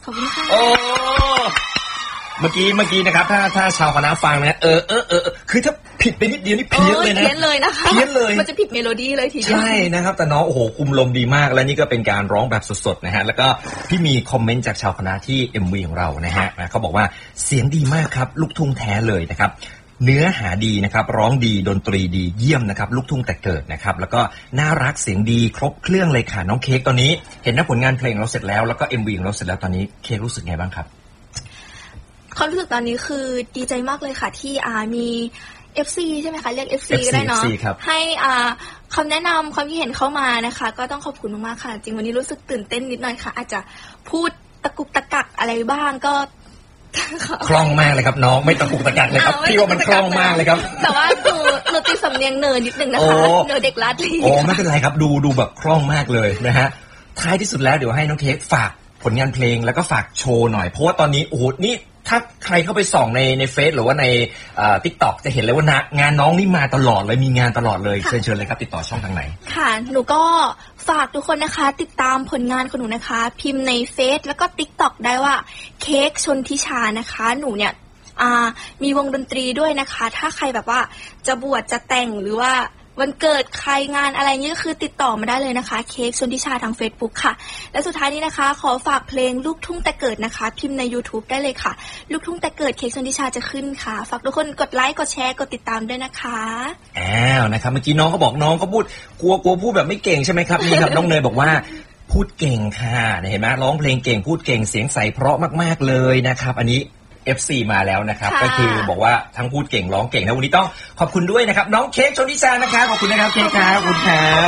ขอบคุณค่ะโอ้เมื่อกี้นะครับถ้าชาวคณะฟังนะคือถ้าผิดไปนิดเดียวนี่เพี้ยนเลยนะเพี้ยนเลยนะคะเพี้ยนเลยมันจะผิดเมโลดี้เลยทีเดียวใช่นะครับแต่น้องโอ้โหคุมลมดีมากและนี่ก็เป็นการร้องแบบสดๆนะฮะแล้วก็พี่มีคอมเมนต์จากชาวคณะที่ MV ของเรานะฮะเขาบอกว่าเสียงดีมากครับลูกทุ่งแท้เลยนะครับเนื้อหาดีนะครับร้องดีดนตรีดีเยี่ยมนะครับลูกทุ่งแต่เกิดนะครับแล้วก็น่ารักเสียงดีครบเครื่องเลยค่ะน้องเค้กตอนนี้เห็นนะผลงานเพลงเราเสร็จแล้วแล้วก็ MV ของเราเสร็จแล้วตอนนี้เค้กรู้สึกไงบ้างครับความรู้สึกตอนนี้คือดีใจมากเลยค่ะที่มี FC ใช่ไหมคะเรียก FC ก็ได้เนาะให้คำแนะนำความคิดเห็นเข้ามานะคะก็ต้องขอบคุณมากๆค่ะจริงวันนี้รู้สึกตื่นเต้นนิดหน่อยค่ะอาจจะพูดตะกุกตะกักอะไรบ้างก็คล่องมากเลยครับน้องไม่ตะกุกตะกักเลยครับพี่ว่ามันคล่องมากเลยครับแต่ว่าหนูติดสำเนียงเนิร์นิดนึงนะคะเนิร์เด็กรัฐโอ้ไม่เป็นไรครับดูแบบคล่องมากเลยนะฮะท้ายที่สุดแล้วเดี๋ยวให้น้องเค้กฝากผลงานเพลงแล้วก็ฝากโชว์หน่อยเพราะว่าตอนนี้โอ้โหนี่ถ้าใครเข้าไปส่องในเฟซหรือว่าในTikTok จะเห็นเลยว่างานน้องนี่มาตลอดเลยมีงานตลอดเลยเชิญเลยครับติดต่อช่องทางไหนค่ะหนูก็ฝากทุกคนนะคะติดตามผลงานของหนูนะคะพิมพ์ในเฟซแล้วก็ TikTok ได้ว่าเค้กชนทิชานะคะหนูเนี่ยมีวงดนตรีด้วยนะคะถ้าใครแบบว่าจะบวชจะแต่งหรือว่าวันเกิดใครงานอะไรนี้ก็คือติดต่อมาได้เลยนะคะเค้กชนทิชาทาง Facebook ค่ะและสุดท้ายนี้นะคะขอฝากเพลงลูกทุ่งแต่เกิดนะคะพิมพ์ใน YouTube ได้เลยค่ะลูกทุ่งแต่เกิดเค้กชนทิชาจะขึ้นค่ะฝากทุกคนกดไลค์กดแชร์กดติดตามด้วยนะคะนะครับเมื่อกี้น้องเขาบอกน้องเขาพูดกลัวพูดแบบไม่เก่งใช่ไหมครับนี่ครับน้องเนยบอกว่าพูดเก่งค่ะเห็นไหมร้องเพลงเก่งพูดเก่งเสียงใสเพราะมากๆเลยนะครับอันนี้FC มาแล้วนะครับก็คือบอกว่าทั้งพูดเก่งร้องเก่งนะวันนี้ต้องขอบคุณด้วยนะครับน้องเค้กชนทิชานะครับขอบคุณนะครับเค้กครับขอบคุณครับ